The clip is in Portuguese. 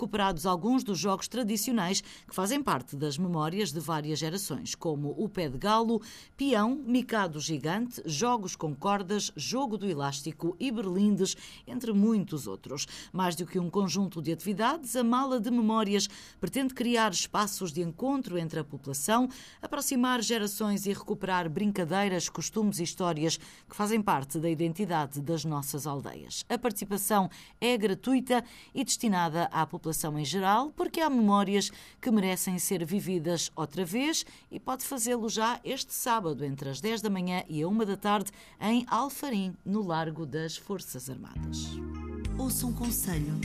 recuperados alguns dos jogos tradicionais que fazem parte das memórias de várias gerações, como o pé de galo, peão, micado gigante, jogos com cordas, jogo do elástico e berlindes, entre muitos outros. Mais do que um conjunto de atividades, a Mala de Memórias pretende criar espaços de encontro entre a população, aproximar gerações e recuperar brincadeiras, costumes e histórias que fazem parte da identidade das nossas aldeias. A participação é gratuita e destinada à população em geral, porque há memórias que merecem ser vividas outra vez e pode fazê-lo já este sábado, entre as 10 da manhã e a 1 da tarde, em Alfarim, no Largo das Forças Armadas. Ouça um conselho